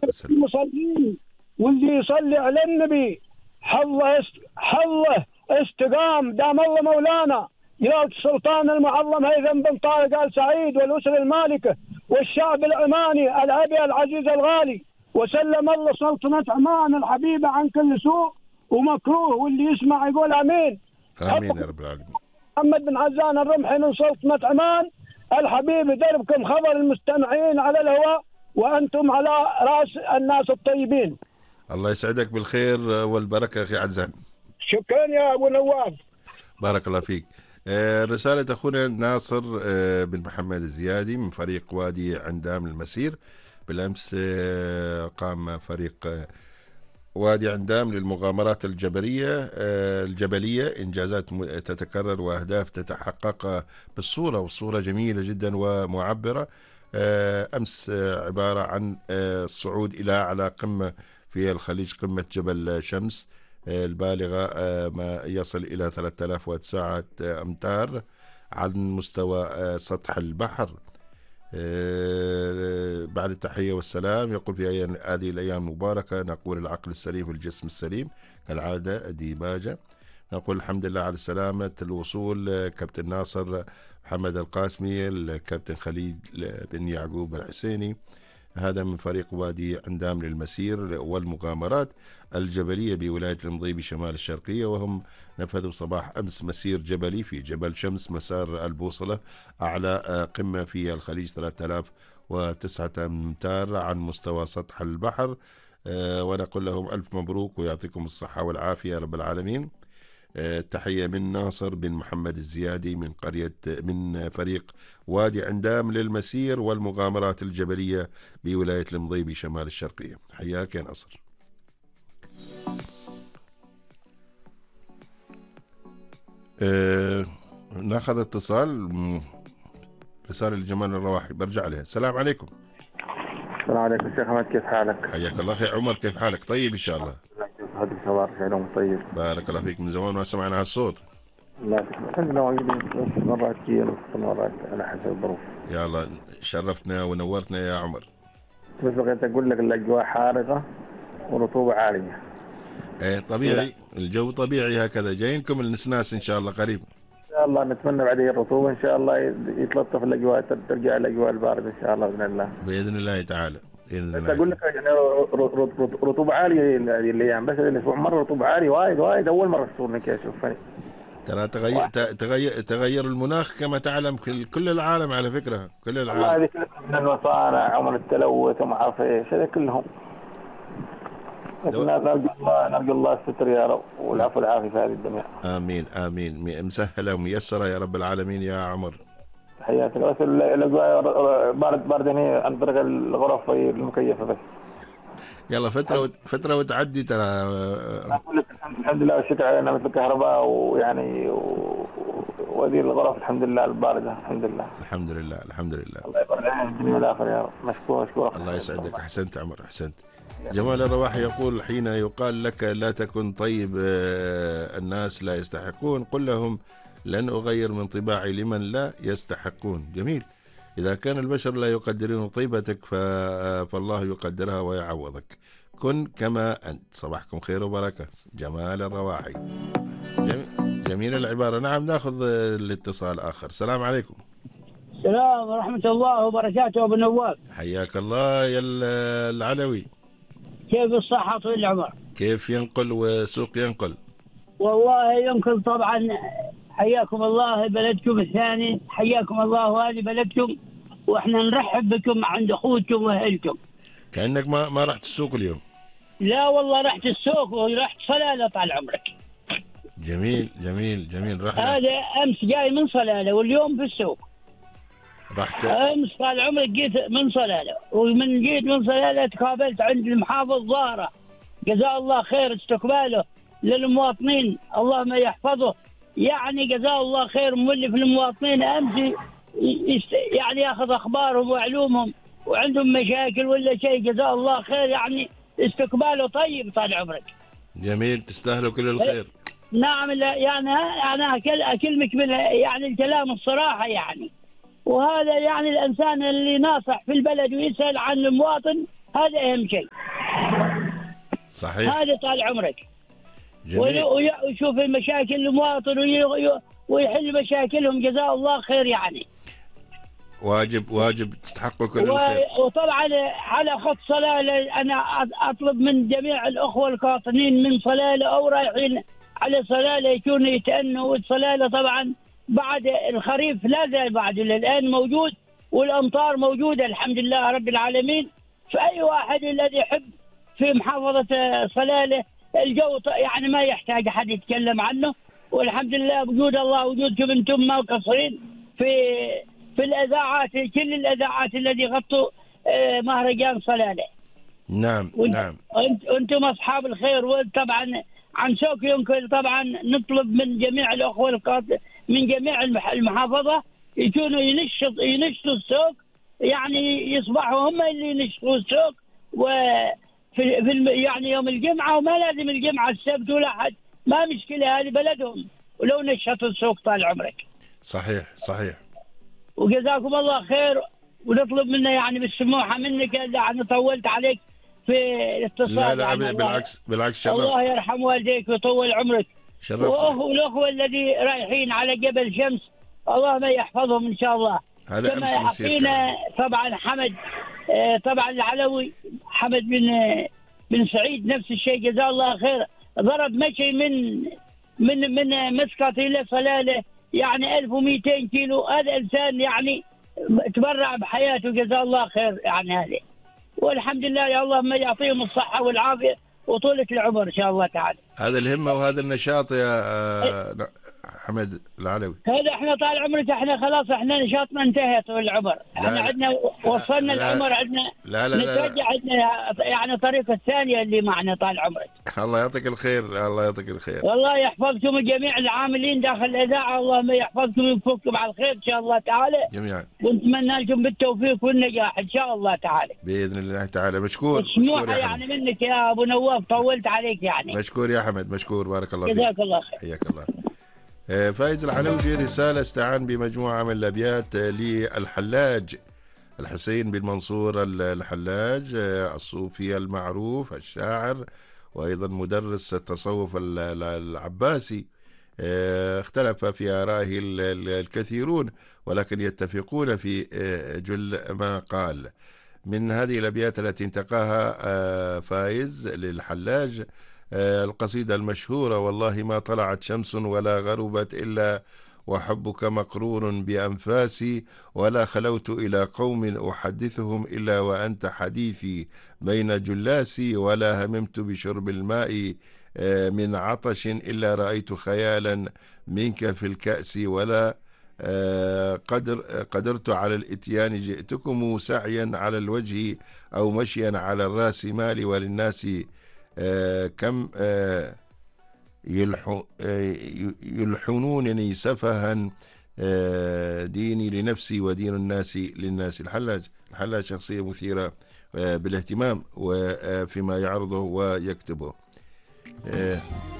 وسلم. المصلين واللي يصلي على النبي حظه استقام دام الله مولانا يا السلطان المعظم هيثم بن طارق آل سعيد والأسرة المالكة والشعب العماني الأبي العزيز الغالي، وسلم الله سلطنة عمان الحبيبة عن كل سوء ومكروه، واللي يسمع يقول آمين. آمين يا رب العالمين. محمد بن عزان الرمحي من سلطنة عمان الحبيب دربكم خبر المستمعين على الهواء وأنتم على رأس الناس الطيبين. الله يسعدك بالخير والبركة أخي عزان. شكرا يا أبو نواف. بارك الله فيك. رسالة أخونا ناصر بن محمد الزيادي من فريق وادي عندام المسير. بالأمس قام فريق وادي عندام للمغامرات الجبلية إنجازات تتكرر وأهداف تتحقق بالصورة، والصورة جميلة جدا ومعبرة. أمس عبارة عن الصعود إلى أعلى قمة في الخليج، قمة جبل شمس البالغة ما يصل إلى 3009 أمتار عن مستوى سطح البحر. بعد التحية والسلام يقول في هذه الأيام المباركة نقول العقل السليم في الجسم السليم كالعادة ديباجة. نقول الحمد لله على سلامة الوصول كابتن ناصر محمد القاسمي، الكابتن خليل بن يعقوب الحسيني، هذا من فريق وادي عندام للمسير والمغامرات الجبلية بولاية المضي بشمال الشرقية، وهم نفذوا صباح أمس مسير جبلي في جبل شمس مسار البوصلة أعلى قمة في الخليج 3009 أمتار عن مستوى سطح البحر. ونقول لهم ألف مبروك ويعطيكم الصحة والعافية رب العالمين. تحية من ناصر بن محمد الزيادي من فريق وادي عندام للمسير والمغامرات الجبلية بولاية المضي بشمال الشرقية. حياك يا ناصر. ناخذ اتصال، رسالة لجمال الرواحي برجع عليها. السلام عليكم. السلام عليكم شيخ أحمد، كيف حالك؟ حياك الله. أخي عمر كيف حالك؟ طيب إن شاء الله. طيب. بارك الله فيك، من زمان ما سمعنا هالصوت. لا الحمد لله، مرات كثير مرات على حسب الظروف. يا الله شرفتنا ونورتنا يا عمر. بس بغيت أقول لك الأجواء حارقة ورطوبة عالية. ايه طبيعي، الجو طبيعي هكذا. جايينكم النسناس إن شاء الله قريب. إن شاء الله نتمنى بعد الرطوبة إن شاء الله يتلطف الأجواء، ترجع الأجواء الباردة إن شاء الله بإذن الله. بإذن الله تعالى. بس أقول لك يعني رطوبة عالية هذه الأيام، بس الأسبوع مرة رطوبة عالية وايد أول مرة تصورني كيف أشوفني. ترى تغير المناخ كما تعلم في كل العالم على فكرة، كل العالم. هذه من المصانع ومن التلوث وما أعرف إيش هذا كلهم. نرجو الله الستر يا رب والعفو والعافية في هذه الدنيا. آمين آمين. مسهلة وميسرة يا رب العالمين يا عمر. حياتك. بس الأجواء بارد هنا عن طريق الغرف المكيفة بس. يلا فترة وتعدي ترى. الحمد لله والشكر على نعمة الكهرباء ويعني وهذه الغرف الحمد لله الباردة الحمد لله. الحمد لله الحمد لله. الله يبارك فيك الدنيا والآخرة يا رب. مشكور. الله يسعدك. أحسنت عمر أحسنت. جمال الرواحي يقول حين يقال لك لا تكن طيب الناس لا يستحقون، قل لهم لن أغير من طباعي لمن لا يستحقون. جميل. إذا كان البشر لا يقدرون طيبتك فالله يقدرها ويعوضك. كن كما أنت. صباحكم خير وبركة. جمال الرواحي. جميل العبارة. نعم ناخذ الاتصال آخر. السلام عليكم. السلام ورحمة الله وبركاته أبو نواف. حياك الله يا العلوي. كيف الصحة طويل العمر؟ كيف ينقل وسوق ينقل؟ والله ينقل طبعا. حياكم الله بلدكم الثاني، حياكم الله هذه بلدكم، واحنا نرحب بكم عند اخوتكم واهلكم. كأنك ما رحت السوق اليوم. لا والله رحت السوق ورحت صلالة طال عمرك. جميل. هذا امس جاي من صلالة واليوم في السوق. رحت امس طال عمرك جيت من صلالة، ومن جيت من صلالة تقابلت عند المحافظ ظاهرة جزاه الله خير استقباله للمواطنين، اللهم يحفظه. يعني جزاه الله خير مولف المواطنين امس يعني ياخذ اخبارهم وعلومهم وعندهم مشاكل ولا شيء، جزاه الله خير. يعني استقباله طيب طال عمرك. جميل، تستاهلوا كل الخير. نعم. يعني انا اكلمك يعني الكلام الصراحه يعني. وهذا يعني الانسان اللي ناصح في البلد ويسال عن المواطن هذا أهم شيء. صحيح. هذا طال عمرك. جميل. ويشوف المشاكل المواطن ويحل مشاكلهم، جزاه الله خير يعني. واجب تستحقوا كل الخير. وطبعا على خط صلالة أنا أطلب من جميع الأخوة القاطنين من صلالة أو رايحين على صلالة يكونوا يتأنوا. والصلالة طبعا بعد الخريف لا زال بعد الآن موجود، والأمطار موجودة الحمد لله رب العالمين. فأي واحد الذي يحب في محافظة صلالة الجو يعني ما يحتاج أحد يتكلم عنه، والحمد لله وجود الله وجودكم أنتم ما مقصرين في الإذاعات، كل الإذاعات الذي غطوا مهرجان صلالة. نعم نعم. أنتم أصحاب الخير. وطبعا عن سوق ينكل طبعا نطلب من جميع الأخوة من جميع المحافظة يكونوا ينشطوا السوق، يعني يصبحوا هم اللي ينشطوا السوق. يعني يوم الجمعة، وما لازم الجمعة، السبت ولا حد، ما مشكلة، هذه بلدهم، ولو نشطوا السوق طال عمرك. صحيح صحيح. وجزاكم الله خير. ونطلب منا يعني بالسموحة منك، يعني طولت عليك في الاتصال. لا لا يعني بالعكس شرف. الله يرحم والديك ويطول عمرك. شرف. والأخوة الذي رايحين على جبل شمس الله ما يحفظهم إن شاء الله. هذا كما أمس يحكينا طبعا حمد، طبعا العلوي حمد بن سعيد نفس الشيء جزاه الله خير، ضرب مشي من مسقط إلى صلالة يعني 1200 كيلو. هذا إنسان يعني تبرع بحياته جزاه الله خير يعني هذه. والحمد لله يا الله ما يعطيهم الصحة والعافية وطولة العمر إن شاء الله تعالى. هذا الهمة وهذا النشاط يا حمد العلوي. هذا احنا طال عمرك، احنا خلاص احنا نشاطنا انتهى طول العمر. احنا عندنا وصلنا العمر، عندنا نتوجه، عندنا يعني طريقة الثانية اللي معنا طال عمرك. الله يعطيك الخير. الله يعطيك الخير. والله يحفظكم جميع العاملين داخل الإذاعة، الله ما يحفظكم ويوفقكم على الخير إن شاء الله تعالى جميعا. ونتمنى لكم بالتوفيق والنجاح إن شاء الله تعالى بإذن الله تعالى. مشكور. سموحة يعني منك يا أبو نواف، طولت عليك يعني. مشكور يا حمد، مشكور، بارك الله فيك. جزاك الله خير. حياك الله. فايز العلوي في رسالة استعان بمجموعة من الأبيات للحلاج الحسين بن منصور الحلاج الصوفي المعروف الشاعر، وأيضا مدرس التصوف العباسي. اختلف في آرائه الكثيرون، ولكن يتفقون في جل ما قال. من هذه الأبيات التي انتقاها فايز للحلاج القصيدة المشهورة: والله ما طلعت شمس ولا غربت إلا وحبك مقرون بأنفاسي، ولا خلوت إلى قوم أحدثهم إلا وأنت حديثي بين جلاسي، ولا هممت بشرب الماء من عطش إلا رأيت خيالا منك في الكأس، ولا قدرت على الإتيان جئتكم سعيا على الوجه أو مشيا على الراس، مالي وللناس كم يلحنونني سفها، ديني لنفسي ودين الناس للناس. الحلاج شخصية مثيرة بالاهتمام وفيما يعرضه ويكتبه.